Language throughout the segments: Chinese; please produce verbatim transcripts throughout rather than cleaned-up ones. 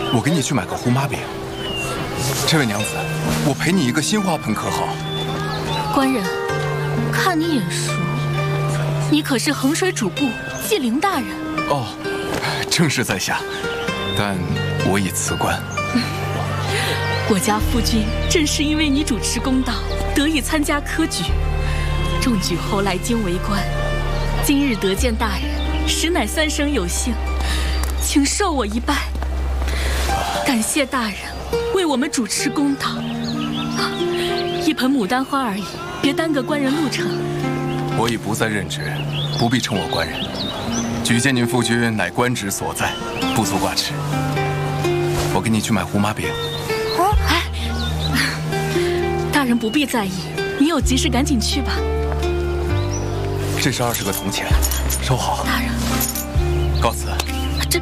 我给你去买个胡麻饼。这位娘子，我陪你一个新花盆可好？ 官人，看你眼熟，你可是衡水主簿纪灵大人？ 哦，正是在下，但我已辞官。 我家夫君正是因为你主持公道，得以参加科举，中举后来京为官。今日得见大人，实乃三生有幸，请受我一拜，感谢大人为我们主持公道。啊，一盆牡丹花而已，别耽搁官人路程。 我已不再任职，不必称我官人。举荐您夫君乃官职所在，不足挂齿。我给你去买胡麻饼。 哎，大人不必在意，你有急事赶紧去吧。 这是二十个铜钱，收好。 大人， 告辞。 这。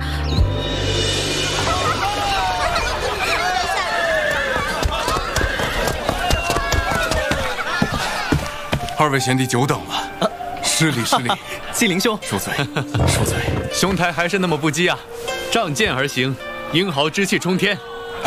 二位贤弟久等了，啊、失礼失礼。 纪灵兄， 恕罪恕罪。 兄台还是那么不羁啊，仗剑而行，英豪之气冲天。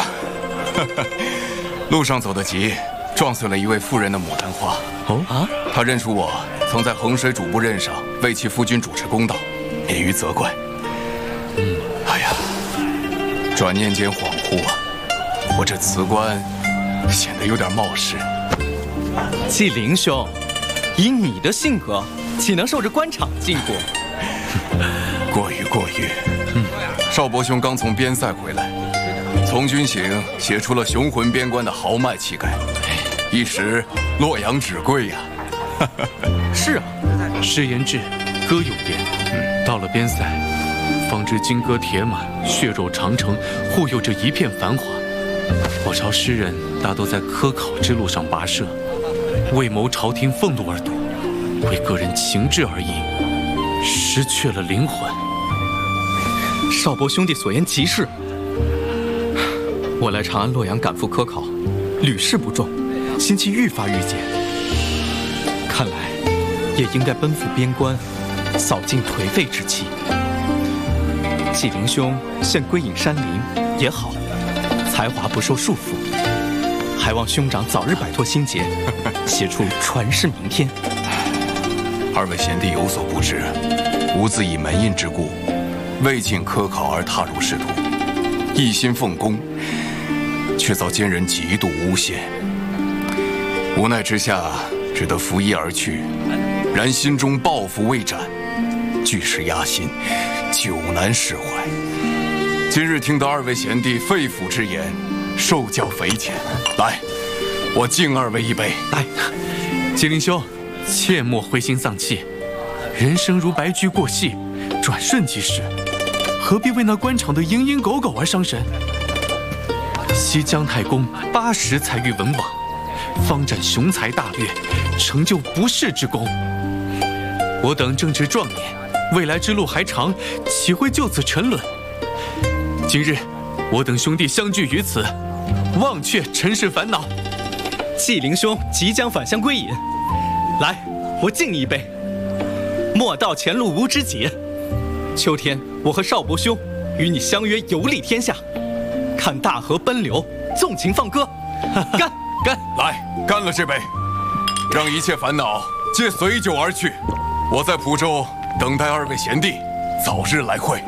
路上走得急，撞碎了一位妇人的牡丹花。 哦啊！ 他认出我曾在衡水主簿任上为其夫君主持公道，免于责怪。嗯，哎呀，转念间恍惚啊，我这辞官显得有点冒失。 纪灵兄，以你的性格，岂能受这官场禁锢？ 过誉过誉。嗯，邵伯兄刚从边塞回来，从军行写出了雄浑边关的豪迈气概，一时洛阳纸贵呀。 是啊， 诗言志，歌有言，嗯，到了边塞，方知金戈铁马，血肉长城，护佑着一片繁华。我朝诗人大都在科考之路上跋涉，为谋朝廷俸禄而赌，为个人情志而吟，失去了灵魂。 邵伯兄弟所言极是。我来长安、洛阳赶赴科考，屡试不中，心气愈发愈减。看来也应该奔赴边关，扫尽颓废之气。纪灵兄现归隐山林也好，才华不受束缚，还望兄长早日摆脱心结，写出传世名篇。 二位贤弟有所不知，吾自以门印之故，未尽科考而踏入仕途，一心奉公，却遭奸人极度诬陷，无奈之下，只得拂衣而去。然心中抱负未展，巨石压心，久难释怀。今日听得二位贤弟肺腑之言，受教匪浅，来，我敬二位一杯。 来，纪灵兄，切莫灰心丧气，人生如白驹过隙，转瞬即逝，何必为那官场的蝇营狗苟而伤神？昔姜太公八十才遇文王，方展雄才大略，成就不世之功。我等正值壮年，未来之路还长，岂会就此沉沦？今日我等兄弟相聚于此，忘却尘世烦恼。 纪灵兄即将返乡归隐，来，我敬你一杯。莫道前路无知己，秋天我和邵伯兄与你相约游历天下，看大河奔流，纵情放歌。干干！ 来，干了这杯，让一切烦恼皆随酒而去。我在蒲州等待二位贤弟早日来会。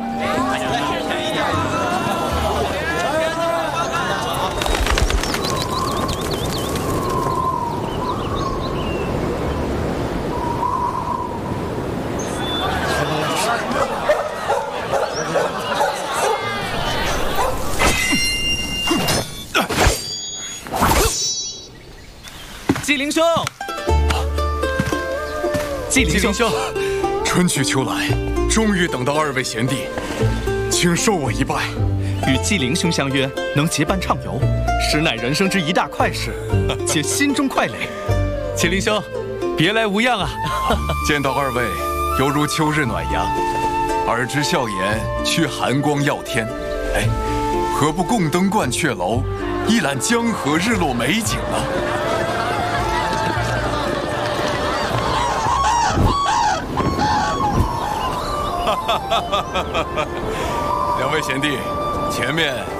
纪灵兄，纪灵兄， 春去秋来，终于等到二位贤弟，请受我一拜。 与纪灵兄相约，能结伴畅游，实乃人生之一大快事，且心中快垒。 纪灵兄，别来无恙啊！ 见到二位，犹如秋日暖阳，耳之笑颜，却寒光耀天。哎，何不共登鹳雀楼，一览江河日落美景呢？两位贤弟，前面